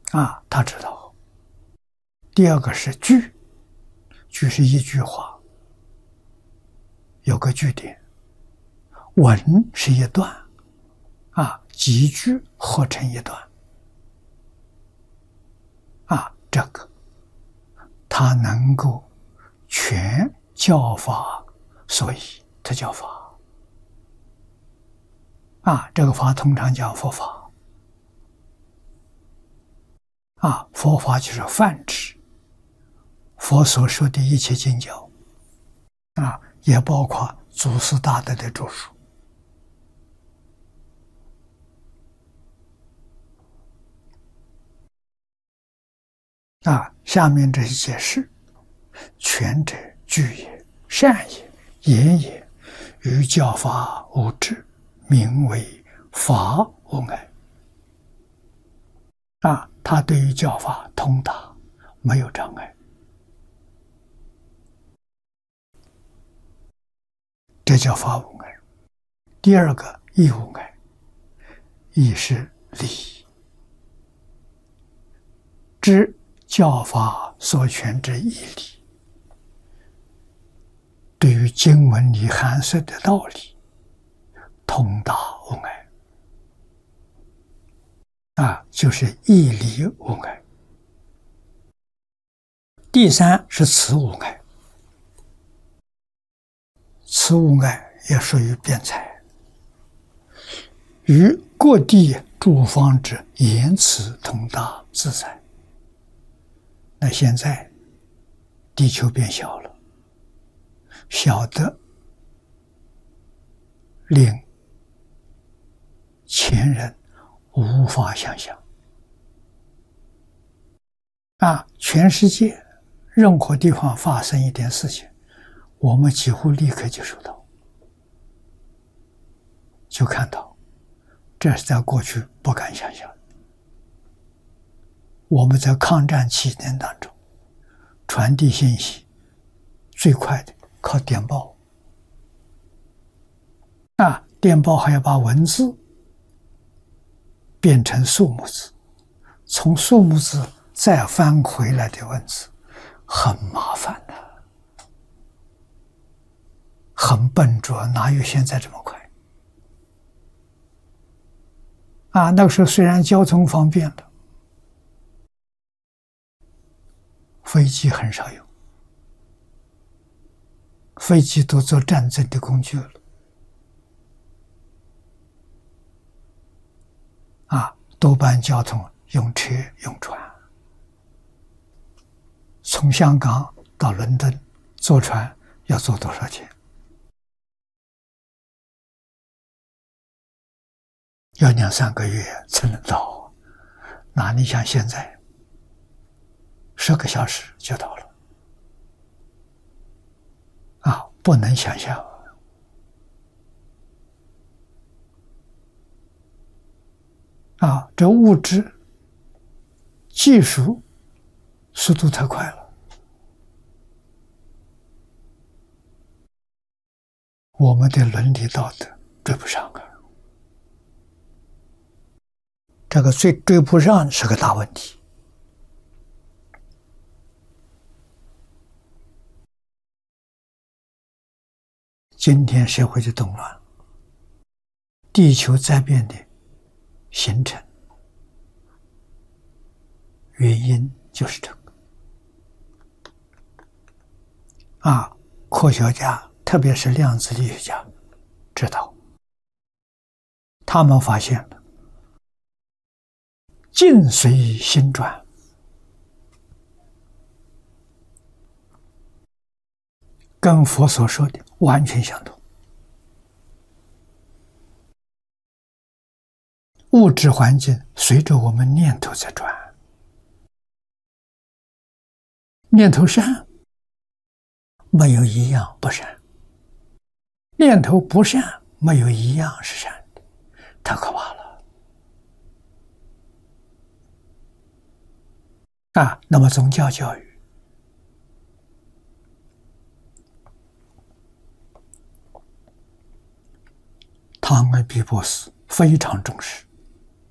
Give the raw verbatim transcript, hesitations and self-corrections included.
啊，他知道。第二个是句，句是一句话，有个句点。文是一段，啊，几句合成一段，啊，这个他能够全教法，所以它叫法。啊，这个法通常叫佛法。啊，佛法就是泛指佛所说的一切经教，啊，也包括祖师大德的著述。啊，下面这些解释：权者，具也，善也，言也，于教法无滞，名为法无碍。啊，他对于教法通达，没有障碍，这叫法无碍。第二个义无碍，义是理，知教法所权之义理，对于经文里含摄的道理，通达无碍。啊，就是义理无碍。第三是词无碍，词无碍也属于辩才，与各地诸方之言辞通达自在。那现在地球变小了，小的令前人无法想象。啊，全世界任何地方发生一点事情，我们几乎立刻就收到，就看到，这是在过去不敢想象。我们在抗战期间当中，传递信息最快的靠电报。啊，电报还要把文字变成数目字，从数目字再翻回来的文字，很麻烦的，很笨拙，哪有现在这么快？啊，那个时候虽然交通方便了，飞机很少有，飞机都做战争的工具了。啊，多半交通用车用船，从香港到伦敦坐船要坐多少钱？要两三个月才能到，哪里像现在十个小时就到了？啊，不能想象。啊，这物质技术速度太快了，我们的伦理道德追不上啊！这个追追不上是个大问题。今天社会的动乱，地球灾变的形成原因就是这个。啊，科学家，特别是量子力学家知道，他们发现了境随心转，跟佛所说的完全相同。物质环境随着我们念头在转，念头善，没有一样不善；念头不善，没有一样是善的，太可怕了。啊，那么宗教教育，汤恩比博士非常重视。